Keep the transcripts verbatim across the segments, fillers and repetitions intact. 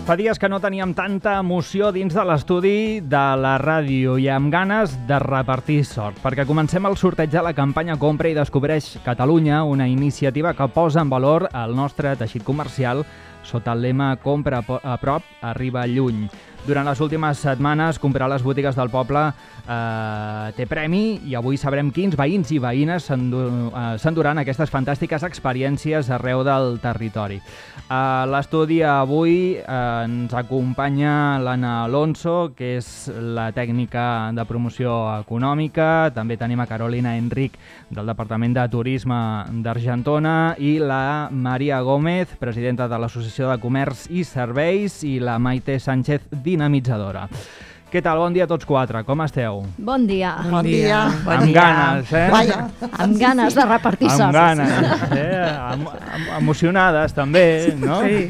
Fa dies que no teníem tanta emoció dins de l'estudi de la ràdio i amb ganes de repartir sort, perquè comencem el sorteig de la campanya Compra i Descobreix Catalunya, una iniciativa que posa en valor el nostre teixit comercial sota el lema Compra a prop, arriba lluny. Durant les últimes setmanes, comprar a les botigues del poble eh, té premi i avui sabrem quins veïns i veïnes s'enduran aquestes fantàstiques experiències arreu del territori. A l'estudi avui eh, ens acompanya l'Anna Alonso, que és la tècnica de promoció econòmica. També tenim a Carolina Enric, del Departament de Turisme d'Argentona, i la Maria Gómez, presidenta de l'Associació de Comerç i Serveis, i la Maite Sánchez, dinamitzadora. Què tal? Bon dia a tots quatre. Com esteu? Bon dia. Bon dia. Bon amb dia. ganes, eh? Vaja. Amb ganes de repartir amb sort. ganes, eh? Em em emocionades, també, no? Sí.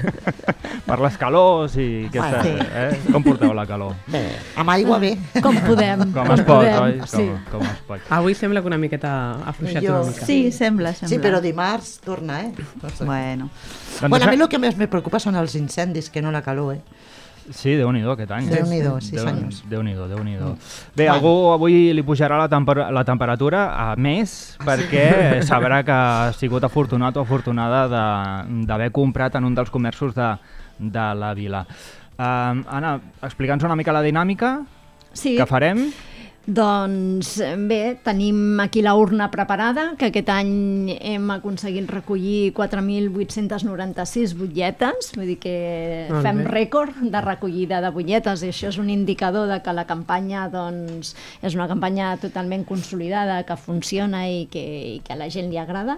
Per les calors i aquesta... Sí. Eh? Com porteu la calor? Bé, amb aigua bé. Com podem. Com es pot, podem. oi? Sí. Com, com es pot. Avui sembla que una miqueta ha afluixat Jo- una mica. Sí, sembla, sembla. Sí, però dimarts torna, eh? No sé. Bueno, Doncs Bueno, a mi això- el que més me preocupa són els incendis, que no la calor, eh? Sí, Déu-n'hi-do aquest any. Déu-n'hi-do, sis Déu- anys. Déu-n'hi-do, Déu-n'hi-do. Bé, Bueno. algú avui li pujarà la, temper la temperatura a més perquè sabrà que ha sigut afortunat o afortunada de- d'haver comprat en un dels comerços de, de la vila. Um, Anna, explica'ns una mica la dinàmica Sí, que farem. doncs bé, tenim aquí la urna preparada, que aquest any hem aconseguit recollir quatre mil vuit-cents noranta-sis butlletes, vull dir que Molt fem bé. rècord de recollida de butlletes, i això és un indicador de que la campanya doncs, és una campanya totalment consolidada, que funciona i que, i que a la gent li agrada.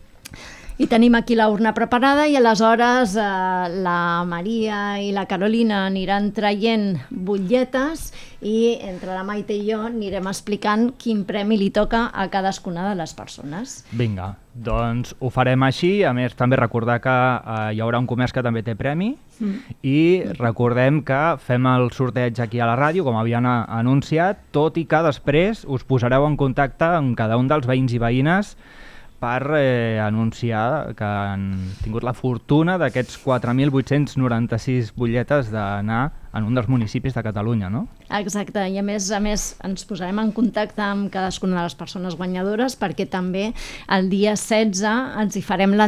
I tenim aquí la urna preparada i aleshores eh, la Maria i la Carolina aniran traient butlletes i entre la Maite i jo anirem explicant quin premi li toca a cadascuna de les persones. Vinga, doncs ho farem així. A més, també recordar que eh, hi haurà un comerç que també té premi mm. i recordem que fem el sorteig aquí a la ràdio, com havien a- anunciat, tot i que després us posareu en contacte amb cada un dels veïns i veïnes per eh, anunciar que han tingut la fortuna d'aquests quatre mil vuit-cents noranta-sis butlletes d'anar en un dels municipis de Catalunya, no? Exacte, i a més a més ens posarem en contacte amb cadascuna de les persones guanyadores perquè també el dia setze ens hi farem la